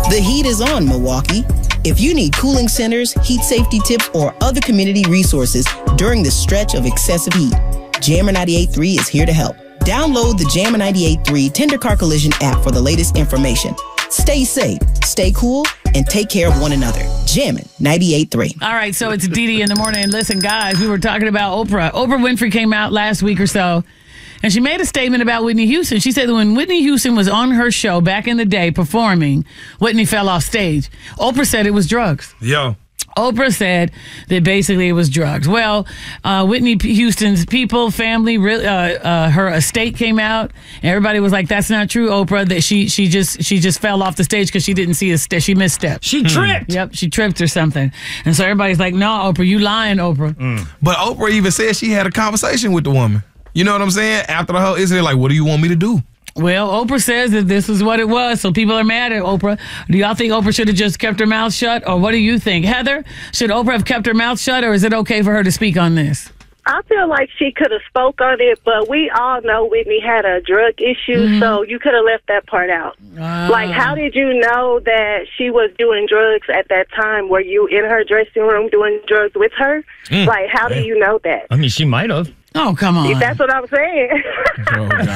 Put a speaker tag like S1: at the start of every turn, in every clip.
S1: The heat is on, Milwaukee. If you need cooling centers, heat safety tips, or other community resources during the stretch of excessive heat, Jammer 98.3 is here to help. Download the Jammer 98.3 Tender Car Collision app for the latest information. Stay safe, stay cool, and take care of one another. Jammin' 98.3.
S2: All right, so it's Dee Dee in the morning. Listen, guys, we were talking about Oprah. Oprah Winfrey came out last week or so, and she made a statement about Whitney Houston. She said that when Whitney Houston was on her show back in the day performing, Whitney fell off stage. Oprah said it was drugs.
S3: Yo.
S2: Oprah said that basically it was drugs. Well, Whitney Houston's people, family, her estate came out, and everybody was like, "That's not true, Oprah. That she just fell off the stage because she didn't see she misstepped.
S4: She tripped.
S2: Yep, she tripped or something." And so everybody's like, "No, Oprah, you lying, Oprah."
S3: But Oprah even said she had a conversation with the woman. You know what I'm saying? After the whole incident, like, what do you want me to do?
S2: Well, Oprah says that this is what it was, so people are mad at Oprah. Do y'all think Oprah should have just kept her mouth shut, or what do you think? Heather, should Oprah have kept her mouth shut, or is it okay for her to speak on this?
S5: I feel like she could have spoke on it, but we all know Whitney had a drug issue, so you could have left that part out. Like, how did you know that she was doing drugs at that time? Were you in her dressing room doing drugs with her? Like, how do you know that?
S4: I mean, she might have.
S2: Oh, come on.
S5: That's what I'm saying.
S3: Oh, God.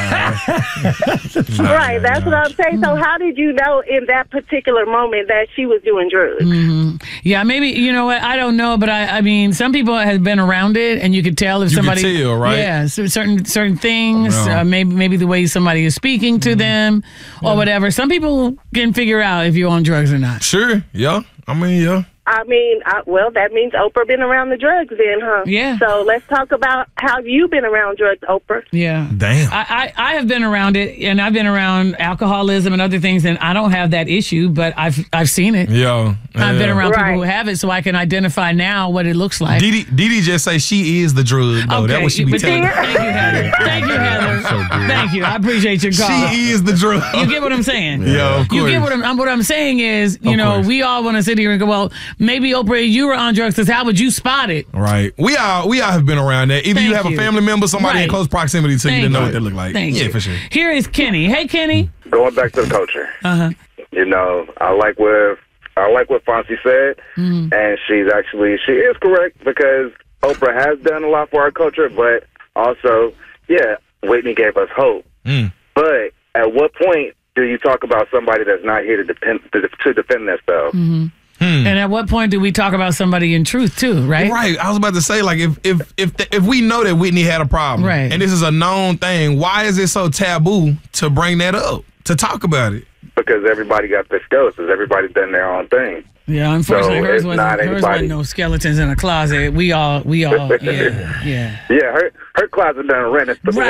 S5: Right, that's what I'm saying. So how did you know in that particular moment that she was doing drugs?
S2: Yeah, maybe, you know what, I don't know, but I mean, some people have been around it, and you could tell if somebody...
S3: You could tell, right?
S2: Yeah, certain things, maybe the way somebody is speaking to them, or whatever. Some people can figure out if you're on drugs or not.
S3: Sure, yeah. I mean, yeah.
S5: Well, that means Oprah been around the drugs then, huh?
S2: Yeah.
S5: So let's talk about how you've been around drugs, Oprah.
S2: Yeah.
S3: Damn.
S2: I have been around it, and I've been around alcoholism and other things, and I don't have that issue, but I've seen it.
S3: Yeah.
S2: I've been around people who have it, so I can identify now what it looks like.
S3: Dee Dee just say she is the drug, though.
S2: Okay.
S3: That's what she be telling me.
S2: Thank you, Heather. Thank you, Heather. Thank you. I appreciate your call.
S3: She is the drug.
S2: You get what I'm saying?
S3: Yeah, of course.
S2: You get what I'm saying is, you know, we all want to sit here and go, well, maybe Oprah, you were on drugs, because how would you spot it?
S3: Right. We all have been around that. Either you have a family member, somebody in close proximity to you to know what they look like.
S2: Yeah,
S3: for sure.
S2: Here is Kenny. Hey, Kenny.
S6: Going back to the culture. You know, I like what Fonzie said, and she is correct, because Oprah has done a lot for our culture, but also, yeah, Whitney gave us hope. But at what point do you talk about somebody that's not here to defend themselves?
S2: And at what point do we talk about somebody in truth too, right?
S3: Right. I was about to say, like, if we know that Whitney had a problem,
S2: right,
S3: and this is a known thing, why is it so taboo to bring that up, to talk about it?
S6: Because everybody got their skeletons. Everybody's done their own thing.
S2: Yeah, unfortunately,
S6: So
S2: hers
S6: it's
S2: wasn't no skeletons in a closet. We all, yeah.
S6: Yeah, her closet done rented over.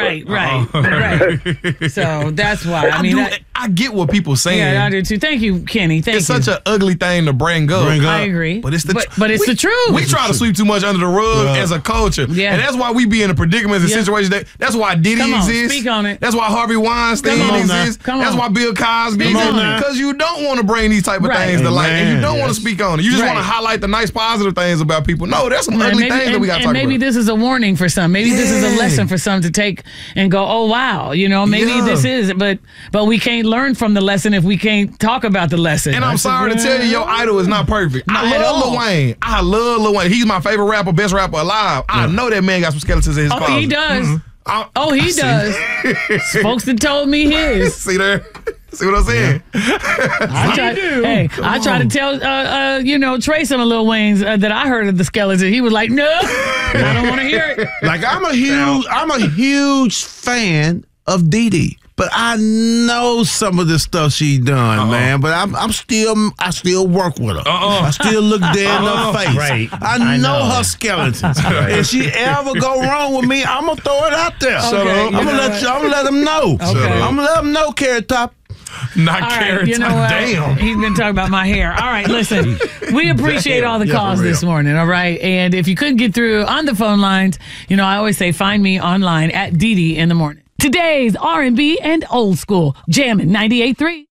S2: Right. So that's why.
S3: I get what people saying.
S2: Yeah, I do too. Thank you, Kenny. Thank you.
S3: It's such an ugly thing to bring up.
S2: I agree.
S3: But it's the
S2: the truth.
S3: We try to sweep too much under the rug as a culture. Yeah. And that's why we be in a predicament and situations that's why Diddy exists.
S2: Speak on it.
S3: That's why Harvey Weinstein exists. That's why Bill Cosby exists. Because you don't want to bring these type of things to light. And you don't want to speak on it. You just want to highlight the nice positive things about people. No, there's some ugly things that we got to talk about.
S2: And maybe this is a warning for some. Maybe this is a lesson for some to take and go, oh, wow. You know, maybe this is. But we can't learn from the lesson if we can't talk about the lesson.
S3: And I'm sorry to tell you, your idol is not perfect. I love Lil Wayne. I love Lil Wayne. He's my favorite rapper, best rapper alive. I know that man got some skeletons in his closet.
S2: Oh, he does. He does. Folks that told me his.
S3: See there? See what I'm saying?
S2: I tried to tell, Trey some of Lil Wayne's that I heard of the skeleton. He was like, no, I don't want to hear it.
S7: Like, I'm a huge fan of Dee Dee. But I know some of the stuff she done, man. But I still work with her. I still look dead in her face.
S4: Right.
S7: I know her skeletons. If she ever go wrong with me, I'm gonna throw it out there. I'm gonna let them know. I'm gonna let them know, Carrot Top.
S3: Not Carrot Top. Damn.
S2: He's been talking about my hair. All right, listen. We appreciate all the calls this morning, all right? And if you couldn't get through on the phone lines, I always say find me online at Dee Dee in the morning. Today's R&B and old school. Jammin' 98.3.